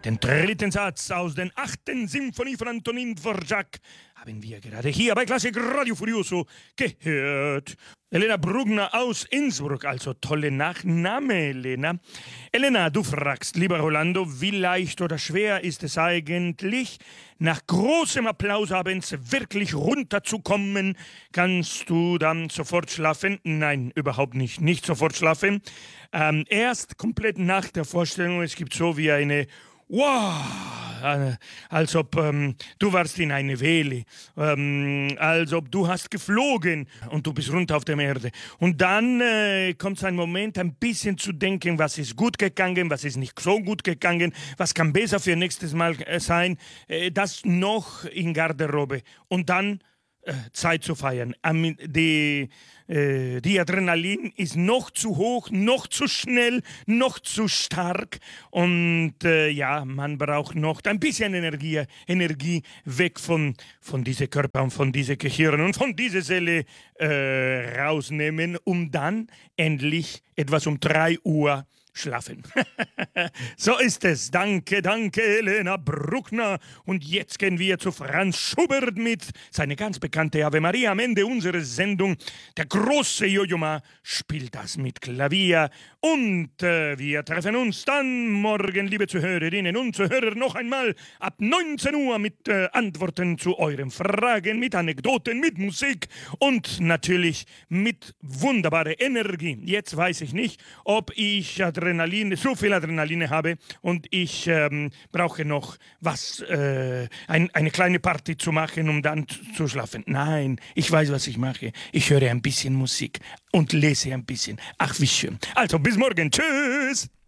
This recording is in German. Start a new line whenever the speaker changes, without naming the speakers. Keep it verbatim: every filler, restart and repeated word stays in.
Den dritten Satz aus der achten Symphonie von Antonin Dvorak haben wir gerade hier bei Klassik Radio Furioso gehört. Elena Brugner aus Innsbruck, also tolle Nachname, Elena. Elena, du fragst, lieber Rolando, wie leicht oder schwer ist es eigentlich, nach großem Applaus abends wirklich runterzukommen? Kannst du dann sofort schlafen? Nein, überhaupt nicht, nicht sofort schlafen. Ähm, erst komplett nach der Vorstellung, es gibt so wie eine wow, als ob ähm, du warst in eine Welle, ähm, als ob du hast geflogen und du bist runter auf der Erde. Und dann äh, kommt ein Moment, ein bisschen zu denken, was ist gut gegangen, was ist nicht so gut gegangen, was kann besser für nächstes Mal äh, sein, äh, das noch in Garderobe. Und dann äh, Zeit zu feiern. Am, die, äh, die Adrenalin ist noch zu hoch, noch zu schnell, noch zu stark und äh, ja, man braucht noch ein bisschen Energie, Energie weg von, von diesem Körper und von diesem Gehirn und von dieser Seele äh, rausnehmen, um dann endlich etwas um drei Uhr schlafen. So ist es. Danke, danke, Elena Bruckner. Und jetzt gehen wir zu Franz Schubert mit seiner ganz bekannte Ave Maria am Ende unserer Sendung. Der große Jojo Ma spielt das mit Klavier. Und äh, wir treffen uns dann morgen, liebe Zuhörerinnen und Zuhörer, noch einmal ab neunzehn Uhr mit äh, Antworten zu euren Fragen, mit Anekdoten, mit Musik und natürlich mit wunderbarer Energie. Jetzt weiß ich nicht, ob ich Adrenalin, so viel Adrenalin habe und ich ähm, brauche noch was, äh, ein, eine kleine Party zu machen, um dann zu schlafen. Nein, ich weiß, was ich mache. Ich höre ein bisschen Musik und lese ein bisschen. Ach, wie schön. Also, bis morgen. Tschüss.